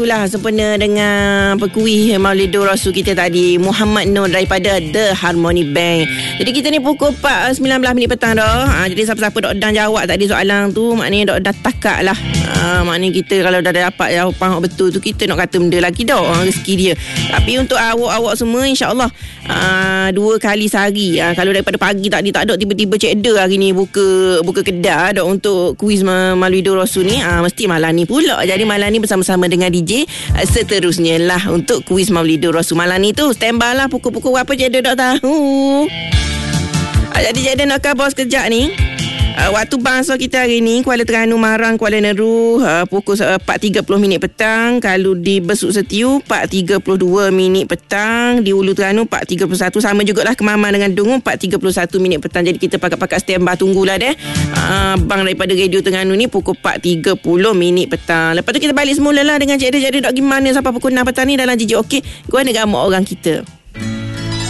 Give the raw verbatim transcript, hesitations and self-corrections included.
Itulah sempena dengan pekuih Maulidur Rasul kita tadi, Muhammad Nur daripada The Harmony Bank. Jadi kita ni pukul empat sembilan belas minit petang dah. Ha, jadi siapa-siapa dok dan jawab tadi soalan tu, maknanya dok dah takak lah. Ha, maknanya kita kalau dah dapat jawapan betul tu, kita nak kata benda lagi dah, ha, rezeki dia. Tapi untuk awak-awak semua, insya-Allah ha, dua kali sehari. Ha, kalau daripada pagi tadi tak ada, tiba-tiba Cik Da hari ni buka buka kedai dok untuk kuis Maulidur Rasul ni, ha, mesti malam ni pula. Jadi malam ni bersama-sama dengan D J seterusnya lah untuk kuis Maulidur Rasul malam ni tu. Standby lah pukul-pukul berapa Cik Da tak tahu. Jadi Cik Da nak khabar sekejap ni. Uh, waktu bangsa kita hari ni, Kuala Terengganu Marang Kuala Neru, uh, pukul uh, empat tiga puluh minit petang. Kalau di Besuk Setiu empat tiga puluh dua minit petang. Di Ulu Terengganu empat tiga puluh satu. Sama jugalah Kemaman dengan Dungun empat tiga puluh satu minit petang. Jadi kita pakat-pakat standby tunggulah deh. Uh, bang daripada Radio Terengganu ni pukul empat tiga puluh minit petang. Lepas tu kita balik semula lah dengan Cik Da. Cik Da nak pergi mana sampai pukul enam petang ni dalam J J Okey. Gua negara orang kita.